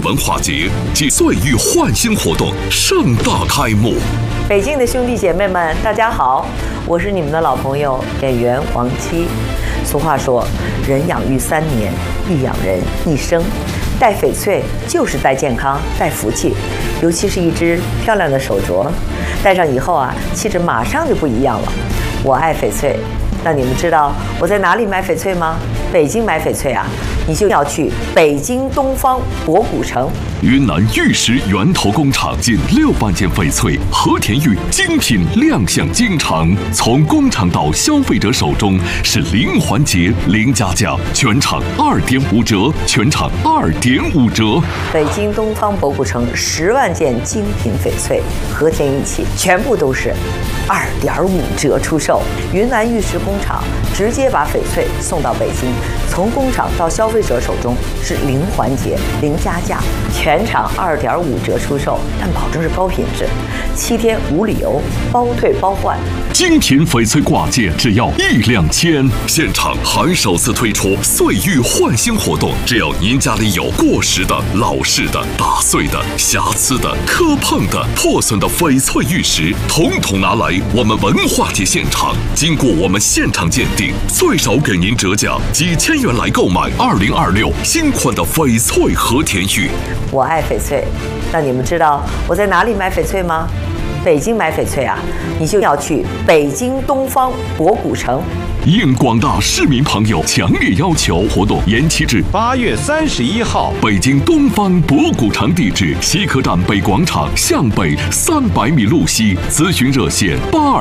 文化节暨岁玉焕新活动盛大开幕。 北京的兄弟姐妹们，大家好，我是你们的老朋友演员王七。俗话说，人养育3年，亦养人一生。戴翡翠就是戴健康、戴福气，尤其是一只漂亮的手镯，戴上以后啊，气质马上就不一样了。我爱翡翠，那你们知道我在哪里买翡翠吗？北京买翡翠啊，你就要去北京东方博古城。 云南玉石源头工厂近6万件翡翠和田玉精品亮相京城，从工厂到消费者手中是零环节、零加价，全场2.5折，全场2.5折。 北京东方博古城10万件精品翡翠和田玉器，全部都是2.5折出售。云南玉石工厂直接把翡翠送到北京，从工厂到消费者手中是零环节、零加价，全场2.5折出售，但保证是高品质，7天无理由，包退包换。 精品翡翠挂件只要1两千，现场还首次推出岁玉焕新活动，只要您家里有过时的、老式的、打碎的、瑕疵的、磕碰的、破损的翡翠玉石，统统拿来我们文化节现场，经过我们现场鉴定，最少给您折价几千元来购买2026新款的翡翠和田玉。 我爱翡翠，那你们知道我在哪里买翡翠吗？北京买翡翠啊，你就要去北京东方博古城。 应广大市民朋友强烈要求，活动延期至 8月31号。北京东方博古城地址：西客站北广场向北300米路西，咨询热线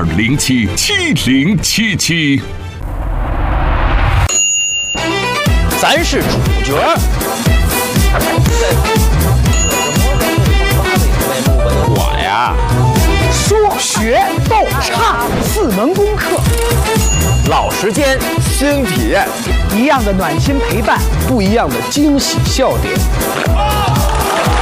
82077077。 咱是主角。我呀， 说学逗唱4门功课， 老时间，新体验， 一样的暖心陪伴， 不一样的惊喜笑点。